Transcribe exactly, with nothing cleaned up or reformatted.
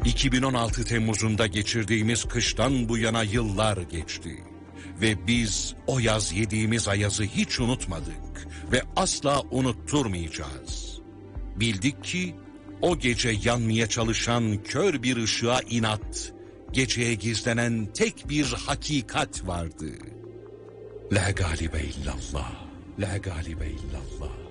iki bin on altı Temmuz'unda geçirdiğimiz kıştan bu yana yıllar geçti. Ve biz o yaz yediğimiz ayazı hiç unutmadık ve asla unutturmayacağız. Bildik ki o gece yanmaya çalışan kör bir ışığa inat, geceye gizlenen tek bir hakikat vardı. La galibe illallah, la galibe illallah.